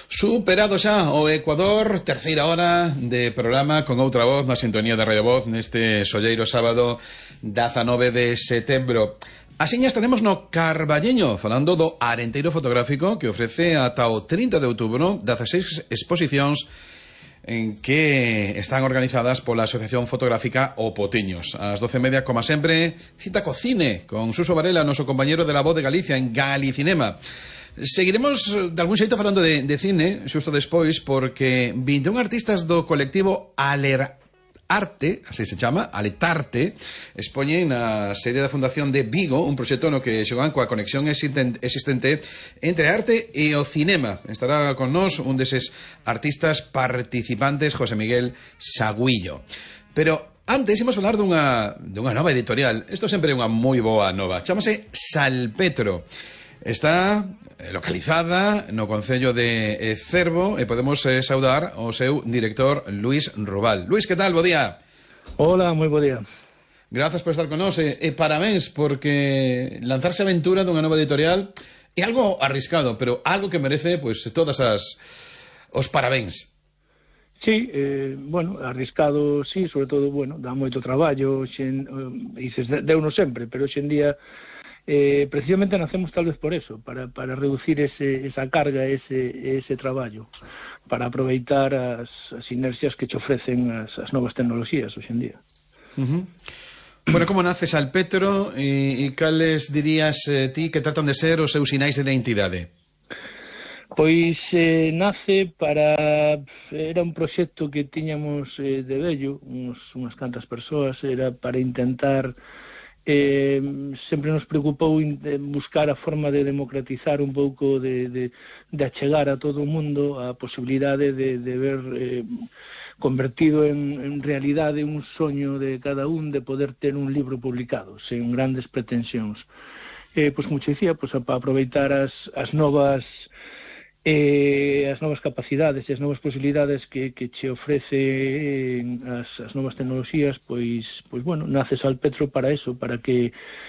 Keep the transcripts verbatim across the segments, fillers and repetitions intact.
Superado xa o Ecuador, terceira hora de programa con outra voz na sintonía de Radio Voz neste solleiro sábado dezanove de setembro. Asiña estaremos no Carballeño falando do arenteiro fotográfico que ofrece ata o trinta de outubro dezaseis exposicións en que están organizadas pola Asociación Fotográfica O Potiños. Ás doce e media, como sempre, cita co cine con Suso Varela, noso compañero de La Voz de Galicia en Galicinema. Seguiremos de algún xeito falando de, de cine xusto despois, porque vinte e un artistas do colectivo Alerarte, así se chama, Aletarte, expoñen na sede da Fundación de Vigo un proxecto no que xogan coa conexión existente entre a arte e o cinema. Estará con nós un deses artistas participantes, José Miguel Saguillo. Pero antes imos falar dunha, dunha nova editorial. Isto sempre é unha moi boa nova. Chámase Salpetro. Está localizada no concello de Cervo e podemos eh, saudar o seu director Luís Rubal. Luís, que tal? Bo día. Hola, moi bo día. Grazas por estar con nós e, e parabéns, porque lanzarse a aventura dunha nova editorial é algo arriscado, pero algo que merece pues, todas as os parabéns. Sí, eh, bueno, arriscado, sí, sobre todo, bueno, dá moito traballo, xen, eh, dices, deuno sempre, pero hoxe en día Eh, precisamente nacemos tal vez por eso, para, para reducir ese, esa carga, ese, ese traballo, para aproveitar as, as inercias que te ofrecen as, as novas tecnologías hoxe en día. Uh-huh. Bueno, como nace Salpetro e, e cales dirías eh, ti que tratan de ser os seus sinais de identidade? Pois eh, nace para... Era un proxecto que tiñamos eh, de vello, uns, unhas cantas persoas, era para intentar... Eh, sempre nos preocupou buscar a forma de democratizar un pouco, de, de, de achegar a todo o mundo a posibilidade de, de ver eh, convertido en, en realidade un soño de cada un de poder ter un libro publicado sen grandes pretensións. Eh, pois, como dicía, pois, para aproveitar as, as novas eh, as novas capacidades e as novas posibilidades que, que che ofrece as, as novas tecnoloxías, pois, pois bueno, nace Salpetro para eso, para que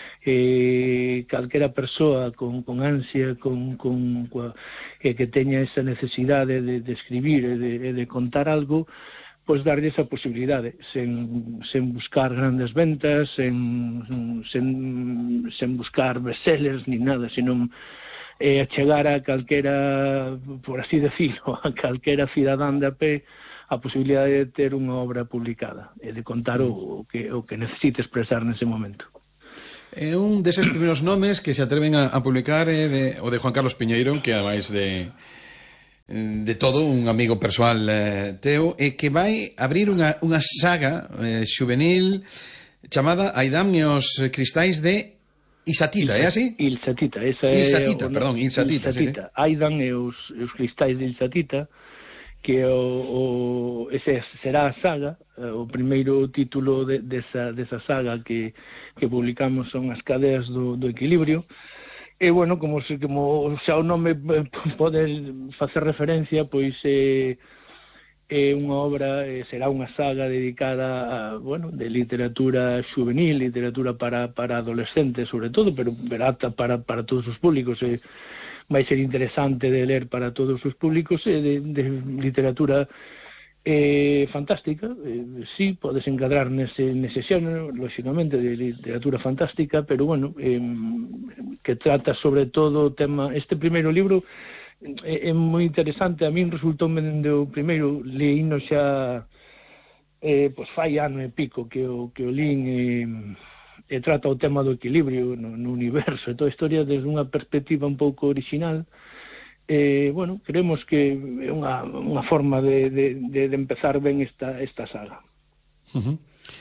eh, calquera persoa con, con ansia, con, con, con, eh, que teña esa necesidade de, de escribir e de, de contar algo, pois darlle esa posibilidade, sen, sen buscar grandes ventas, sen, sen, sen buscar bestsellers ni nada, senón e a chegar a calquera, por así decirlo, a calquera cidadán de a pé a posibilidade de ter unha obra publicada e de contar o, o, que, o que necesite expresar nese momento. É un deses primeiros nomes que se atreven a, a publicar é de, o de Juan Carlos Piñeiro, que ademais de de todo, un amigo persoal eh, teu, e que vai abrir unha, unha saga eh, xuvenil chamada Aidam e os cristais de Isatita, é así? Ilsatita, esa é... Ilsatita, perdón, Ilsatita, Ilsatita. Sí, sí. Aidan e os, os cristais de Ilsatita, que o, o, ese será a saga, o primeiro título de, desa, desa saga que, que publicamos son As cadeas do, do equilibrio, e, bueno, como, como xa o nome pode facer referencia, pois é... é unha obra, será unha saga dedicada a, bueno, de literatura juvenil, literatura para, para adolescentes sobre todo, pero, pero apta para, para todos os públicos, e vai ser interesante de ler para todos os públicos, e de, de literatura eh, fantástica, eh, sí, podes encadrar nese, nese xénero, lóxicamente, de literatura fantástica, pero bueno, eh, que trata sobre todo o tema, este primeiro libro é, é moi interesante. A min resultou dende o primeiro leíno xa eh, pois fai ano e pico que o, que o lín e, e trata o tema do equilibrio no, no universo e toda a historia desde unha perspectiva un pouco original. Eh, bueno, creemos que é unha, unha forma de, de, de, de empezar ben esta, esta saga. Uh-huh.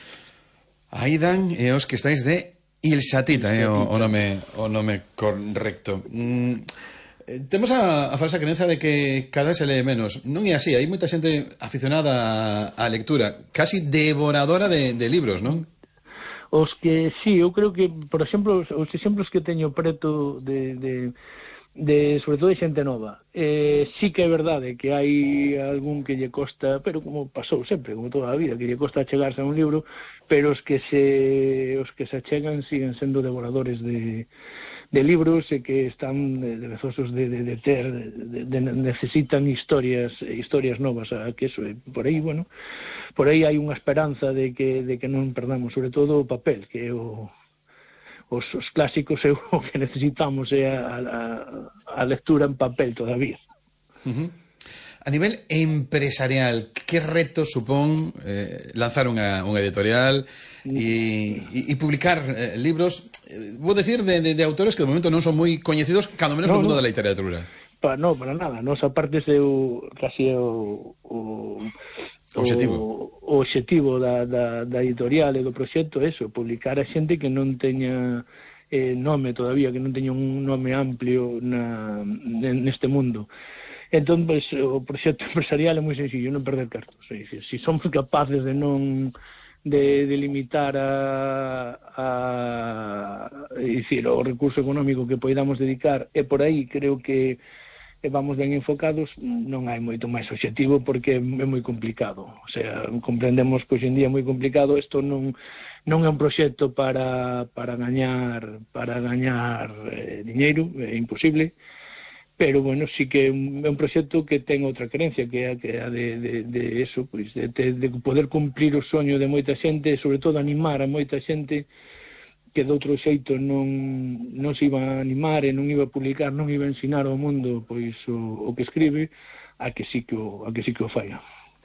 Aidan e os que estáis de Ilsatita, é eh, o, o nome o nome correcto. Mm. Temos a, a falsa creencia de que cada vez se lee menos. Non é así, hai moita xente aficionada á lectura, casi devoradora de, de libros, non? Os que, sí, eu creo que, por exemplo, os, os exemplos que teño preto de, de, de sobre todo de xente nova, eh, sí que é verdade que hai algún que lle costa, pero como pasou sempre, como toda a vida, que lle costa achegarse a un libro, pero os que se os que se achegan siguen sendo devoradores de de libros e que están deseosos de, de, de ter, de, de, necesitan historias historias novas, a que eso, por aí, bueno, por aí hai unha esperanza de que, de que non perdamos, sobre todo o papel, que é o Os, os clásicos é o que necesitamos é a, a, a lectura en papel todavía. Uh-huh. A nivel empresarial, que reto supón eh, lanzar unha, unha editorial e, e, e publicar eh, libros, eh, vou decir, de, de, de autores que de momento non son moi coñecidos, cando menos no, no mundo no. da literatura? Pa, no, para nada. Nos aparte é o, casi o... o O objetivo. O, o objetivo da, da, da editorial e do proxecto é eso, publicar a xente que non teña eh, nome todavía, que non teña un nome amplio na, neste mundo. Entón, pues, o proxecto empresarial é moi sencillo, non perder cartos. É dicir, se si somos capaces de non de, de limitar a, a, a dicir, o recurso económico que poidamos dedicar, e por aí creo que vamos ben enfocados, non hai moito máis objetivo porque é moi complicado. O sea, comprendemos que hoxe en día é moi complicado, isto non non é un proxecto para para gañar para gañar eh, diñeiro, é imposible, pero bueno, sí que é un, é un proxecto que ten outra creencia, que é, que é a de, de, de eso, pois, de, de poder cumplir o soño de moita xente, e sobre todo animar a moita xente que de outro xeito non, non se iba a animar e non iba a publicar, non iba a ensinar ao mundo pois o, o que escribe, a que sí que o, a que sí que o fai.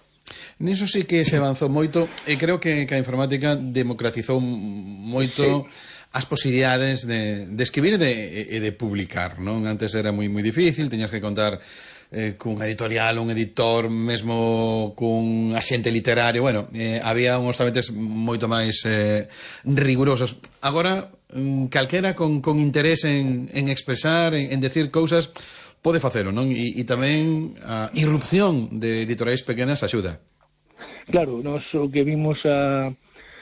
Niso sí que se avanzou moito e creo que, que a informática democratizou moito sí. as posibilidades de, de escribir e de, e de publicar, non? Antes era moi moi difícil, teñas que contar eh, cun editorial, un editor, mesmo cun axente literario, bueno, eh, había uns trámites moito máis eh, rigurosos. Agora, calquera con, con interés en, en expresar, en, en decir cousas, pode facelo, non? E, e tamén a irrupción de editoriais pequenas axuda. Claro, nós o que vimos a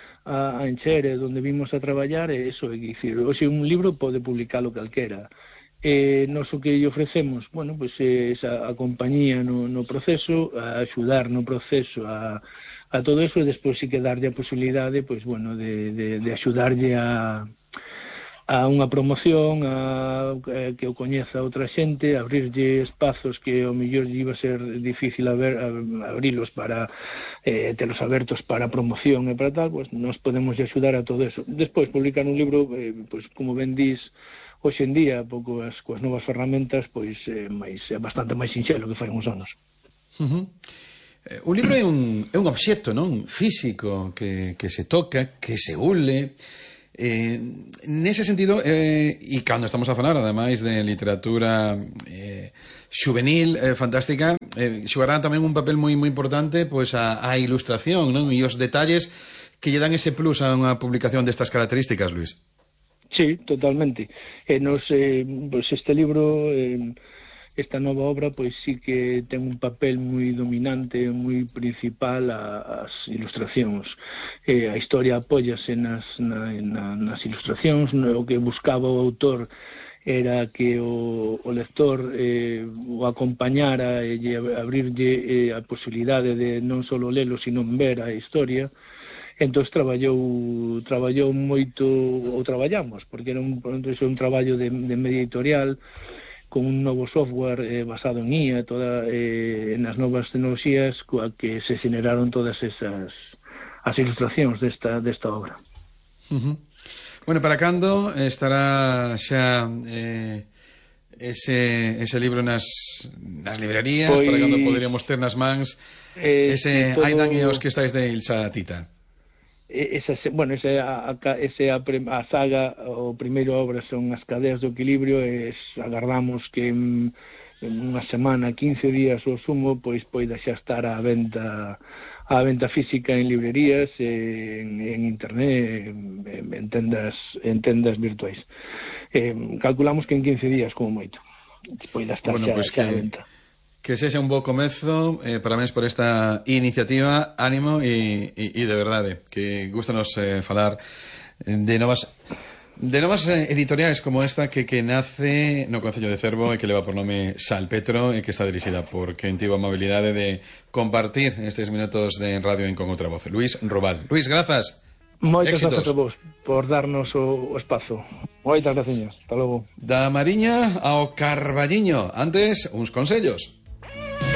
a encher, onde vimos a traballar, é eso, é dicir, hoxe un libro pode publicalo calquera. Eh, nos o que lle ofrecemos, bueno, pois é esa a compañía no, no proceso, a axudar no proceso a, a todo eso, e despois sí que darlle a posibilidade, pois bueno, de, de, de axudarlle a, a unha promoción, a, a que o coñeza outra xente, abrirlle espazos que ao mellor lle iba a ser difícil haber, a, abrilos para eh, telos abertos para promoción e para tal, pois nos podemos axudar a todo eso. Despois publicar un libro, eh, pois como ben dís, hoxe en día, pouco as coas novas ferramentas, pois é máis é bastante máis sinxelo que fai uns anos. Uh-huh. Eh, un libro é un é un obxecto, non, físico que que se toca, que se ule. Eh, nese sentido, eh, e cando estamos a falar, ademais de literatura eh, juvenil, eh, fantástica, eh, xogará tamén un papel moi moi importante pois a, a ilustración, non? E os detalles que lle dan ese plus a unha publicación destas características, Luis. Sí, totalmente. E nos, eh, pues este libro, eh, esta nova obra, pois sí que ten un papel moi dominante, moi principal a, as ilustracións. Eh, a historia apóllase nas, na, na, nas ilustracións, no, o que buscaba o autor era que o, o lector eh, o acompañara e abrirlle eh, a posibilidade de non só lelo, sino ver a historia. Entón traballou traballou moito, ou traballamos, porque era un, un traballo de, de media editorial con un novo software eh, basado en I A, toda, eh, nas novas tecnoloxías coa que se generaron todas esas as ilustracións desta, desta obra. Uh-huh. Bueno, para cando estará xa eh, ese, ese libro nas, nas librerías, pois, para cando poderíamos ter nas mans eh, ese todo... Aidan e os que estáis de Ilsa Tita? Esa, bueno, esa, a, esa a, a saga, o primeiro obra son As cadeas do equilibrio, e agardamos que en, en unha semana, quince días ou sumo, pois poida xa estar á venta á venta física en librerías, en, en internet, en, en tendas en tendas virtuais. Eh, calculamos que en quince días como moito poida estar bueno, xa, pues xa que... á venta. Que sexa un bo comezo, eh, parabéns por esta iniciativa, ánimo e, e, e de verdade, que gustanos eh, falar de novas de novas eh, editoriais como esta que, que nace no Concello de Cervo e que leva por nome Salpetro e que está dirixida por quen tivo a amabilidade de compartir estes minutos de radio en Con Outra Voz, Luis Robal. Luis, grazas. Moitas grazas a vos por darnos o, o espazo. Moitas graciñas. Hasta logo. Da Mariña ao Carballiño. Antes, uns consellos.